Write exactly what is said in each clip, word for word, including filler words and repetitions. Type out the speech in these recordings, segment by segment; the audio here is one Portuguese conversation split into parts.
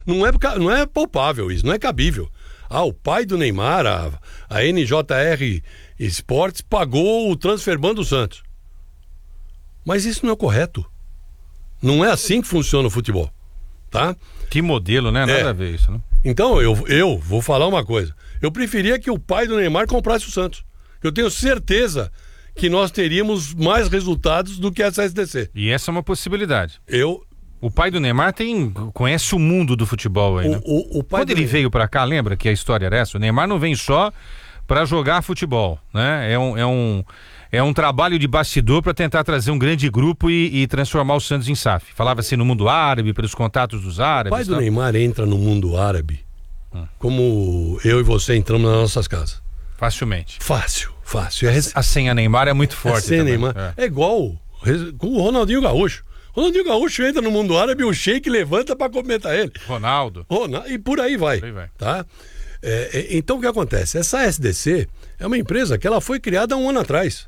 Não é, não é palpável isso, não é cabível. Ah, o pai do Neymar, a, a N J R Sports, pagou o transfer ban do Santos. Mas isso não é correto. Não é assim que funciona o futebol, tá? Que modelo, né? Nada é. a ver isso, né? Então, eu, eu vou falar uma coisa. Eu preferia que o pai do Neymar comprasse o Santos. Eu tenho certeza que nós teríamos mais resultados do que essa S D C. E essa é uma possibilidade. Eu... O pai do Neymar tem, conhece o mundo do futebol aí, o, né? o, o pai Quando do ele Neymar... veio pra cá, lembra que a história era essa? O Neymar não vem só pra jogar futebol, né? É um... É um... É um trabalho de bastidor para tentar trazer um grande grupo e, e transformar o Santos em S A F. Falava-se no mundo árabe, pelos contatos dos árabes. O pai do tal. Neymar entra no mundo árabe hum. como eu e você entramos nas nossas casas. Facilmente. Fácil, fácil. É rec... A senha Neymar é muito forte. A senha também. Neymar É. é igual com o Ronaldinho Gaúcho. O Ronaldinho Gaúcho entra no mundo árabe e o Sheik levanta para cumprimentar ele. Ronaldo. Ronaldo. E por aí vai. Por aí vai. Tá? É, é, então o que acontece? Essa S D C é uma empresa que ela foi criada há um ano atrás.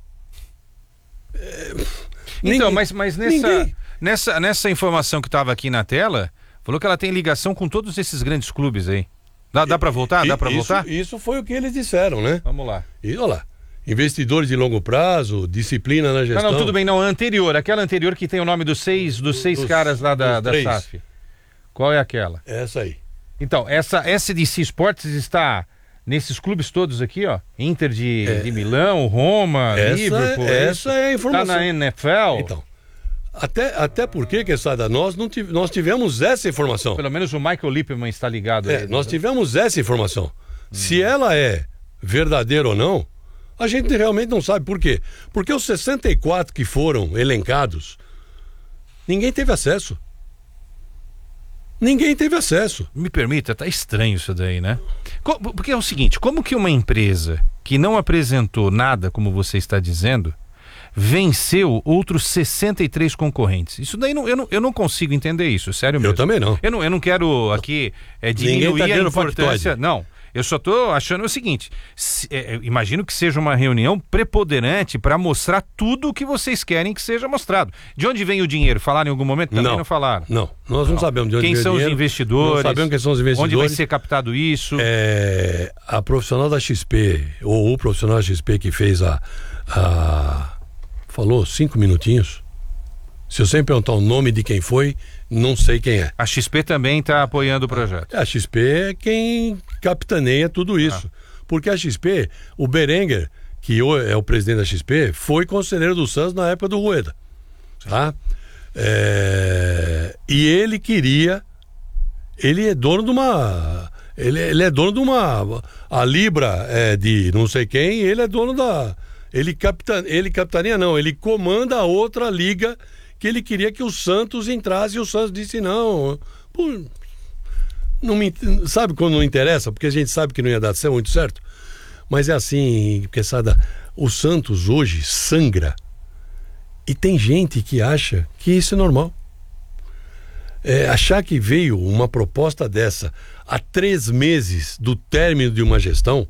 É... Então, Ninguém... mas, mas nessa, Ninguém... nessa, nessa informação que estava aqui na tela, falou que ela tem ligação com todos esses grandes clubes aí. Dá, dá para voltar? E, Dá para voltar? Isso foi o que eles disseram, né? Vamos lá. E olha lá. Investidores de longo prazo, disciplina na gestão. Não, não, tudo bem, não, a anterior, aquela anterior que tem o nome dos seis, dos seis dos, caras lá da, da S A F. Qual é aquela? Essa aí. Então, essa S D C Sports está nesses clubes todos aqui, ó. Inter de, é, de Milão, Roma, essa, Liverpool. Essa é a informação. Está na N F L. Então, até, até porque, Quesada, nós, não tive, nós tivemos essa informação. Pelo menos o Michael Lippmann está ligado. É, aí, nós né? tivemos essa informação. Hum. Se ela é verdadeira ou não, a gente realmente não sabe. Por quê? Porque os sessenta e quatro que foram elencados, ninguém teve acesso. Ninguém teve acesso. Me permita, tá estranho isso daí, né? Porque é o seguinte, como que uma empresa que não apresentou nada, como você está dizendo, venceu outros sessenta e três concorrentes? Isso daí não, eu, não, eu não consigo entender isso, sério mesmo. Eu também não. Eu não, eu não quero aqui é, diminuir tá a importância... factoide. Não. Eu só estou achando o seguinte, se, é, imagino que seja uma reunião preponderante para mostrar tudo o que vocês querem que seja mostrado. De onde vem o dinheiro? Falaram em algum momento? Também não, não falaram. Não, nós não, não sabemos de onde quem vem são o dinheiro. Os investidores, não sabemos quem são os investidores. Onde vai ser captado isso? É, a profissional da X P, ou o profissional da X P que fez a... a falou cinco minutinhos. Se eu sempre perguntar o nome de quem foi, não sei quem é. A X P também está apoiando o projeto. A X P é quem capitaneia tudo isso. Ah. Porque a X P, o Berenguer, que é o presidente da X P, foi conselheiro do Santos na época do Rueda. Tá? É... E ele queria... Ele é dono de uma... Ele, ele é dono de uma... A Libra é de não sei quem, ele é dono da... Ele, capita... ele capitaneia não, ele comanda a outra liga... que ele queria que o Santos entrasse e o Santos disse não, pô, não me, sabe quando não interessa? Porque a gente sabe que não ia dar muito certo, mas é assim, Quesada, o Santos hoje sangra e tem gente que acha que isso é normal. É, achar que veio uma proposta dessa há três meses do término de uma gestão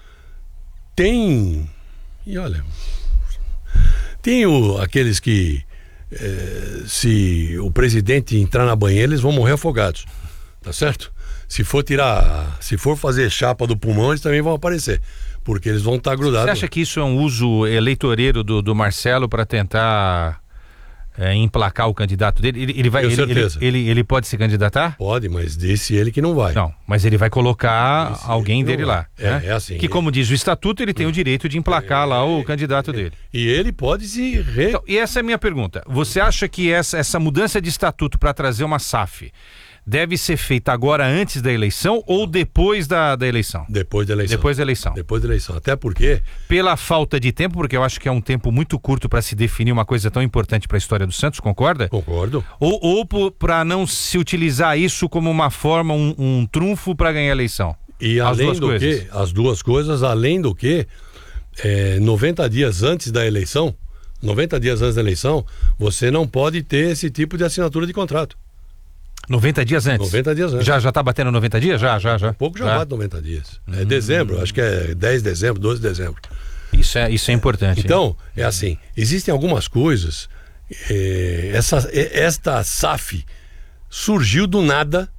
tem, e olha, tem o, aqueles que É, se o presidente entrar na banheira, eles vão morrer afogados, tá certo? Se for tirar, se for fazer chapa do pulmão, eles também vão aparecer, porque eles vão estar grudados. Você acha que isso é um uso eleitoreiro do, do Marcelo para tentar é, emplacar o candidato dele? Ele, ele vai, Tenho ele, certeza. Ele, ele, ele pode se candidatar? Pode, mas disse ele que não vai. Não, mas ele vai colocar disse alguém dele vai. lá. É, né? é assim. Que, como diz o estatuto, ele tem o direito de emplacar é, lá o é, candidato é, dele. E ele pode se... Re... Então, e essa é a minha pergunta. Você acha que essa, essa mudança de estatuto para trazer uma S A F deve ser feita agora antes da eleição ou depois da, da eleição? Depois da eleição. Depois da eleição. Depois da eleição. Até porque... Pela falta de tempo, porque eu acho que é um tempo muito curto para se definir uma coisa tão importante para a história do Santos, concorda? Concordo. Ou, ou para não se utilizar isso como uma forma, um, um trunfo para ganhar a eleição? E as além duas do coisas. que, as duas coisas, além do que, é, noventa dias antes da eleição, noventa dias antes da eleição, você não pode ter esse tipo de assinatura de contrato. noventa dias antes? noventa dias antes. Já, já tá batendo noventa dias? Já, já, já. Um pouco já, já. bate noventa dias. É dezembro, acho que é dez de dezembro, doze de dezembro. Isso é, isso é importante. Então, hein? é assim, existem algumas coisas, é, essa, é, esta S A F surgiu do nada